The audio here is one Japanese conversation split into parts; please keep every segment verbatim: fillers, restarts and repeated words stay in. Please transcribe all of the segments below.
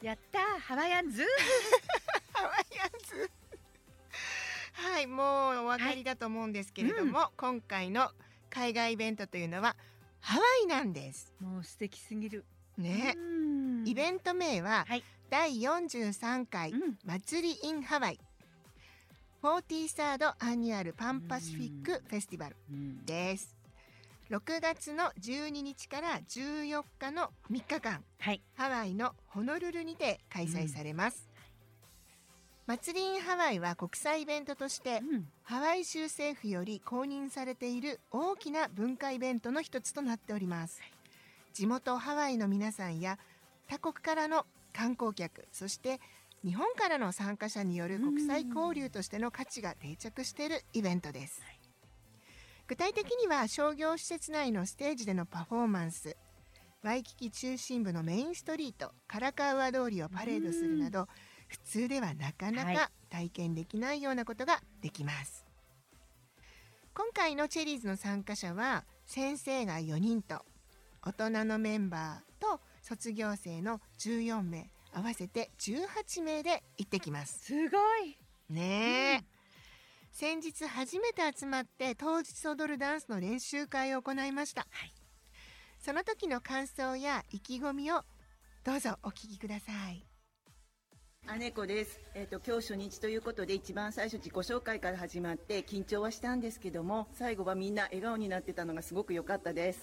やったー、ハワイアンズハワイアンズはい、もうお分かりだと思うんですけれども、はい、うん、今回の海外イベントというのはハワイなんです。 もう素敵すぎるね。イベント名は、はい、だいよんじゅうさんかい、うん、祭り in ハワイフォーティーサードアニュアルパンパシフィックフェスティバルです。ろくがつのじゅうににちからじゅうよっかのみっかかん、はい、ハワイのホノルルにて開催されます。うん、祭り in ハワイは国際イベントとして、うん、ハワイ州政府より公認されている大きな文化イベントの一つとなっております。はい、地元ハワイの皆さんや他国からの観光客、そして日本からの参加者による国際交流としての価値が定着しているイベントです。はい、具体的には商業施設内のステージでのパフォーマンス、ワイキキ中心部のメインストリートカラカウア通りをパレードするなど、普通ではなかなか体験できないようなことができます。今回のチェリーズの参加者は先生がよにんと大人のメンバーと卒業生のじゅうよんめい、合わせてじゅうはちめいで行ってきます。 すごいねえ、うん、先日初めて集まって当日踊るダンスの練習会を行いました。はい、その時の感想や意気込みをどうぞお聞きください。 姉子です。えっと、今日初日ということで一番最初自己紹介から始まって緊張はしたんですけども、最後はみんな笑顔になってたのがすごく良かったです。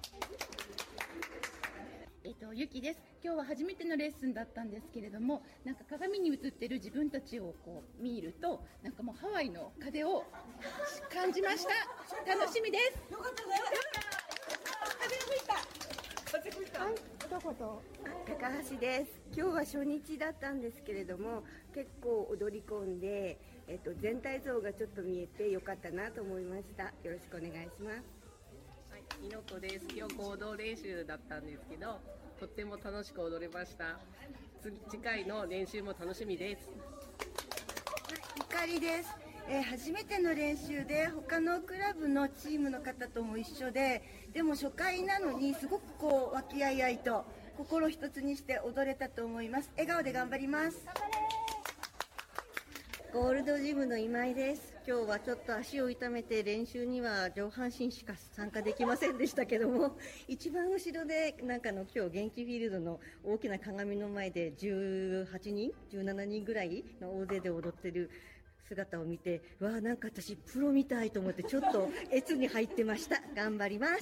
えっと、ゆきです。今日は初めてのレッスンだったんですけれども、なんか鏡に映ってる自分たちをこう見ると、なんかもうハワイの風を感じました。楽しみです。よかったね。風吹いた。風吹いた。はい、一言。高橋です。今日は初日だったんですけれども、結構踊り込んで、えっと、全体像がちょっと見えてよかったなと思いました。よろしくお願いします。 はい、いのこです。今日合同練習だったんですけど、とっても楽しく踊れました。次、次回の練習も楽しみです。 ゆかりです。えー、初めての練習で他のクラブのチームの方とも一緒で、でも初回なのにすごくこう和気あいあいと心一つにして踊れたと思います。笑顔で頑張ります。 ゴールドジムの今井です。今日はちょっと足を痛めて練習には上半身しか参加できませんでしたけども、一番後ろでなんかの今日元気フィールドの大きな鏡の前でじゅうはちにんじゅうななにんぐらいの大勢で踊ってる姿を見て、わあ、なんか私プロみたいと思ってちょっと越に入ってました。頑張ります。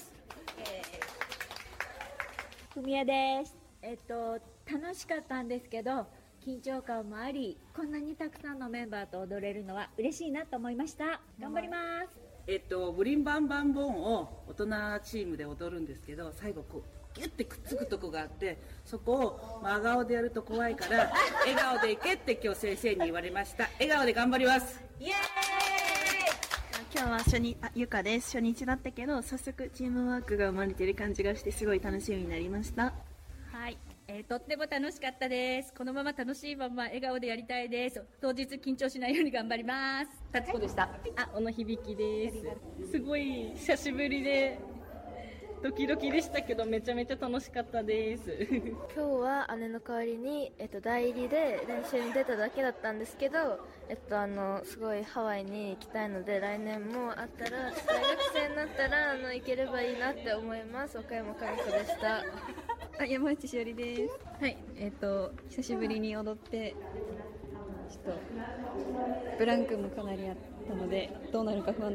ふみやです。えっと楽しかったんですけど緊張感もあり、こんなにたくさんのメンバーと踊れるのは嬉しいなと思いました。頑張ります。 えっとブリンバンバンボンを大人チームで踊るんですけど、最後こうギュッてくっつくとこがあって、そこを真顔でやると怖いから笑顔でいけって今日先生に言われました。笑顔で頑張ります。 イエーイ。今日は初日、あ、ゆかです。初日だったけど早速チームワークが生まれている感じがしてすごい楽しみになりました。 はい、えー、とっても楽しかったです。このまま楽しいまま笑顔でやりたいです。当日緊張しないように頑張ります。タチコでした。 あ、小野響です。すごい久しぶりでドキドキでしたけどめちゃめちゃ楽しかったです。 今日は姉の代わりに、えっと、代理で練習に出ただけだったんですけど、えっと、あのすごいハワイに行きたいので、来年もあったら大学生になったらあの行ければいいなって思います。岡山かみこでした。 あ、山内しおりです。はい、えっと久しぶりに踊ってちょっとブランクもかなりあったのでどうなるか不安